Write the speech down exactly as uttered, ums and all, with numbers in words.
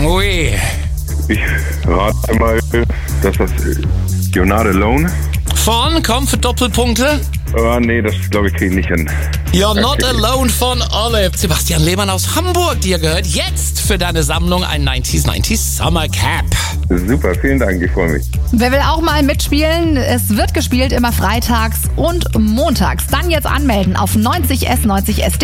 Ui. Ich rate mal, dass das You're Not Alone. Von, komm für Doppelpunkte. Oh, nee, das glaube ich kriege ich nicht hin. You're Not Alone von Olive. Sebastian Lehmann aus Hamburg, dir gehört jetzt für deine Sammlung ein neunziger neunzig Summer Cap. Super, vielen Dank, ich freue mich. Wer will auch mal mitspielen? Es wird gespielt immer freitags und montags. Dann jetzt anmelden auf neunzig s neunzig s